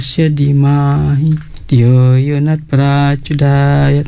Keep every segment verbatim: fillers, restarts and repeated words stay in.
Sedimahi Dioyonat Pracudayat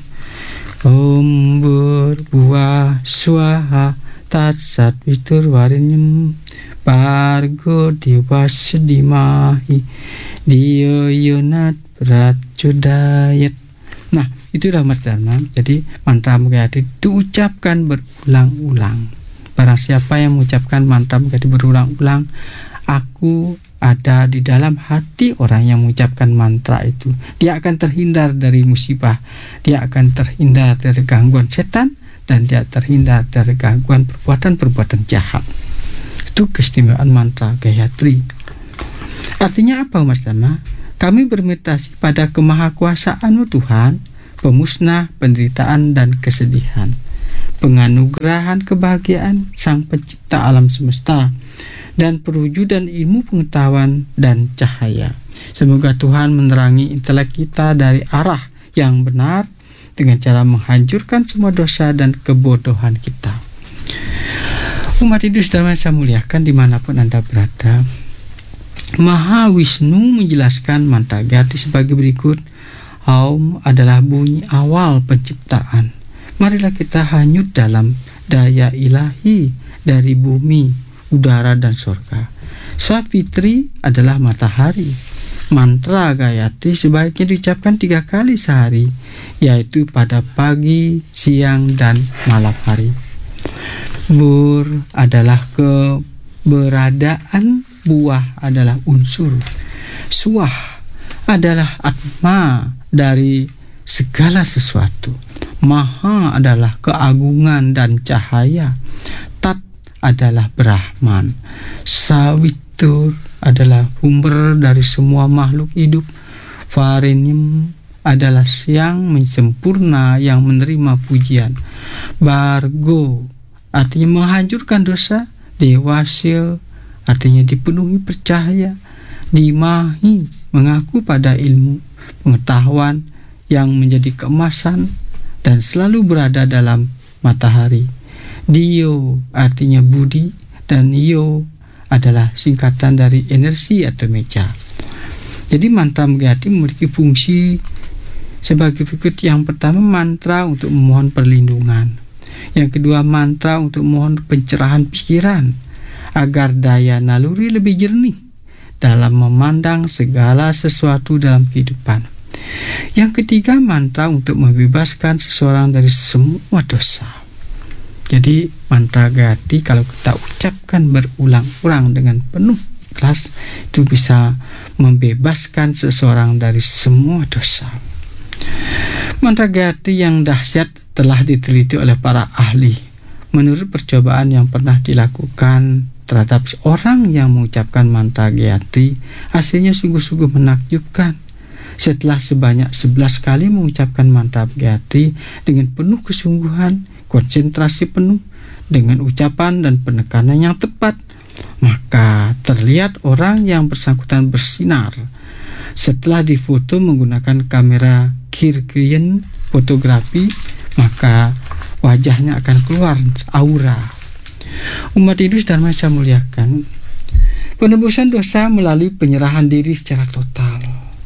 Om Burbuah Swaha Tatsat Vitur Warinyam Bargo Dewas Sedimahi Dioyonat Pracudayat. Nah, itulah mantra. Jadi mantra Megayatri diucapkan berulang-ulang. Barang siapa yang mengucapkan mantra Megayatri berulang-ulang, aku ada di dalam hati orang yang mengucapkan mantra itu. Dia akan terhindar dari musibah, dia akan terhindar dari gangguan setan, dan dia terhindar dari gangguan perbuatan-perbuatan jahat. Itu keistimewaan mantra Gayatri. Artinya apa, Mas Dharma? Kami bermeditasi pada kemahakuasaan-Mu Tuhan, pemusnah penderitaan dan kesedihan, penganugerahan kebahagiaan Sang Pencipta alam semesta, dan perwujudan ilmu pengetahuan dan cahaya. Semoga Tuhan menerangi intelek kita dari arah yang benar dengan cara menghancurkan semua dosa dan kebodohan kita. Umat itu sedang saya muliakan dimanapun Anda berada. Maha Wisnu menjelaskan mantra Gayatri sebagai berikut. Aum adalah bunyi awal penciptaan. Marilah kita hanyut dalam daya ilahi dari bumi, udara dan surga. Savitri adalah matahari. Mantra Gayatri sebaiknya diucapkan tiga kali sehari, yaitu pada pagi, siang, dan malam hari. Bur adalah keberadaan, buah adalah unsur, suah adalah atma dari segala sesuatu, maha adalah keagungan dan cahaya, tat adalah Brahman, Sawitur adalah sumber dari semua makhluk hidup, Varinyam adalah siang sempurna yang menerima pujian, Bargo artinya menghancurkan dosa, Dewasya artinya dipenuhi percaya, Dimahi mengaku pada ilmu pengetahuan yang menjadi keemasan dan selalu berada dalam matahari, Dio artinya budi, dan Yo adalah singkatan dari energi atau meja. Jadi mantra Megayatri memiliki fungsi sebagai berikut. Yang pertama, mantra untuk memohon perlindungan. Yang kedua, mantra untuk memohon pencerahan pikiran agar daya naluri lebih jernih dalam memandang segala sesuatu dalam kehidupan. Yang ketiga, mantra untuk membebaskan seseorang dari semua dosa. Jadi mantra Gayatri kalau kita ucapkan berulang-ulang dengan penuh ikhlas, itu bisa membebaskan seseorang dari semua dosa. Mantra Gayatri yang dahsyat telah diteliti oleh para ahli. Menurut percobaan yang pernah dilakukan terhadap orang yang mengucapkan mantra Gayatri, hasilnya sungguh-sungguh menakjubkan. Setelah sebanyak sebelas kali mengucapkan mantra Gayatri dengan penuh kesungguhan, konsentrasi penuh, dengan ucapan dan penekanan yang tepat, maka terlihat orang yang bersangkutan bersinar. Setelah difoto menggunakan kamera Kirlian fotografi, maka wajahnya akan keluar aura. Umat itu sedang saya muliakan, penebusan dosa melalui penyerahan diri secara total.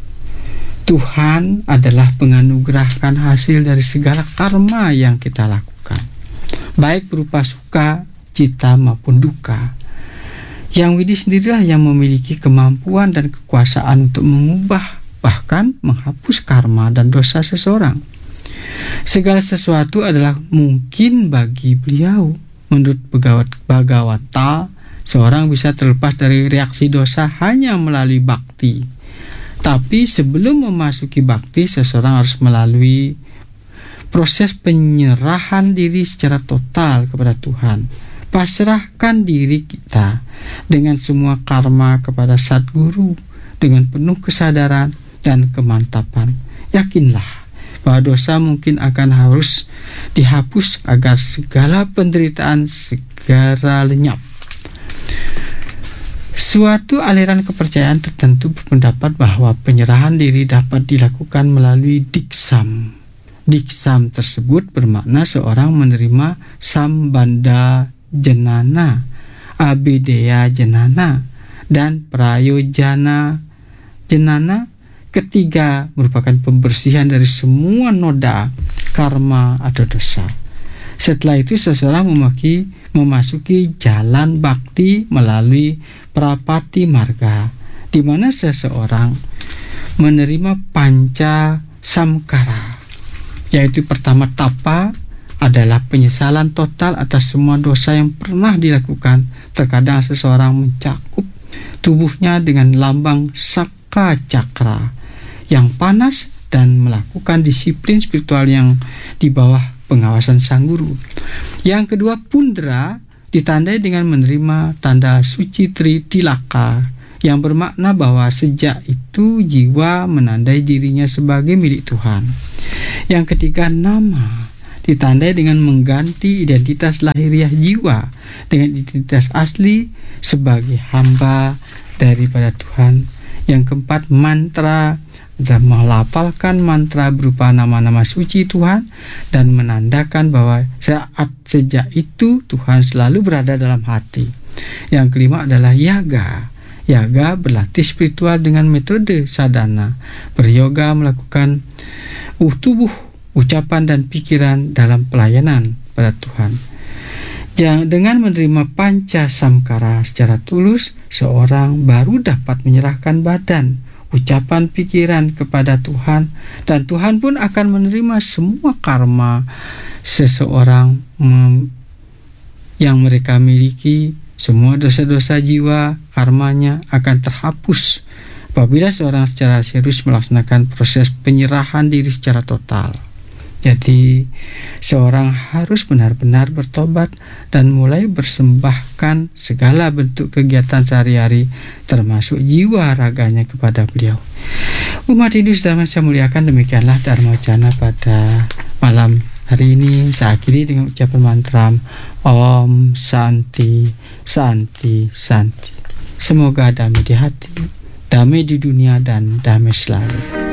Tuhan adalah penganugerahkan hasil dari segala karma yang kita lakukan, baik berupa suka, cita maupun duka. Yang Widi sendirilah yang memiliki kemampuan dan kekuasaan untuk mengubah, bahkan menghapus karma dan dosa seseorang. Segala sesuatu adalah mungkin bagi beliau. Menurut Bhagavata, seorang bisa terlepas dari reaksi dosa hanya melalui bakti. Tapi sebelum memasuki bakti, seseorang harus melalui proses penyerahan diri secara total kepada Tuhan. Pasrahkan diri kita dengan semua karma kepada Satguru dengan penuh kesadaran dan kemantapan. Yakinlah bahwa dosa mungkin akan harus dihapus agar segala penderitaan segera lenyap. Suatu aliran kepercayaan tertentu berpendapat bahwa penyerahan diri dapat dilakukan melalui diksam. Diksam tersebut bermakna seorang menerima sambandha jenana, abideya jenana, dan prayojana jenana ketiga merupakan pembersihan dari semua noda karma atau dosa. Setelah itu seseorang memaki, memasuki jalan bakti melalui prapati marga, di mana seseorang menerima panca samkara, yaitu pertama tapa adalah penyesalan total atas semua dosa yang pernah dilakukan. Terkadang seseorang mencakup tubuhnya dengan lambang saka cakra yang panas dan melakukan disiplin spiritual yang di bawah pengawasan sang guru. Yang kedua, pundra ditandai dengan menerima tanda suci tri tilaka, yang bermakna bahwa sejak itu jiwa menandai dirinya sebagai milik Tuhan. Yang ketiga, nama ditandai dengan mengganti identitas lahiriah jiwa dengan identitas asli sebagai hamba daripada Tuhan. Yang keempat, mantra dan melafalkan mantra berupa nama-nama suci Tuhan dan menandakan bahwa saat sejak itu Tuhan selalu berada dalam hati. Yang kelima adalah yaga. Yaga berlatih spiritual dengan metode sadhana, beryoga, melakukan uh, tubuh, ucapan dan pikiran dalam pelayanan pada Tuhan. Dengan menerima panca samkara secara tulus, seorang baru dapat menyerahkan badan, ucapan, pikiran kepada Tuhan, dan Tuhan pun akan menerima semua karma seseorang mem- yang mereka miliki. Semua dosa-dosa jiwa karmanya akan terhapus apabila seorang secara serius melaksanakan proses penyerahan diri secara total. Jadi seorang harus benar-benar bertobat dan mulai bersembahkan segala bentuk kegiatan sehari-hari termasuk jiwa raganya kepada beliau. Umat Hindu sedang saya muliakan, demikianlah Dharma Wacana pada malam hari ini. Saya akhiri dengan ucapan mantra Om Santi Santi Santi. Semoga damai di hati, damai di dunia, dan damai selalu.